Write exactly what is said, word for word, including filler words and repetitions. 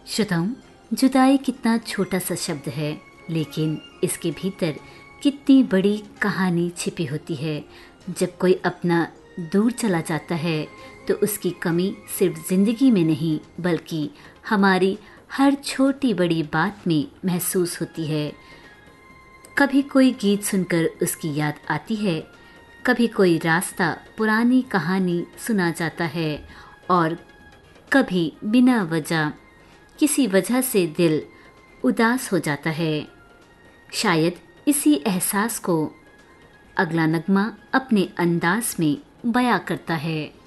श्रोताओं, जुदाई कितना छोटा सा शब्द है, लेकिन इसके भीतर कितनी बड़ी कहानी छिपी होती है। जब कोई अपना दूर चला जाता है तो उसकी कमी सिर्फ ज़िंदगी में नहीं बल्कि हमारी हर छोटी बड़ी बात में महसूस होती है। कभी कोई गीत सुनकर उसकी याद आती है, कभी कोई रास्ता पुरानी कहानी सुना जाता है और कभी बिना वजह किसी वजह से दिल उदास हो जाता है। शायद इसी एहसास को अगला नगमा अपने अंदाज में बयां करता है।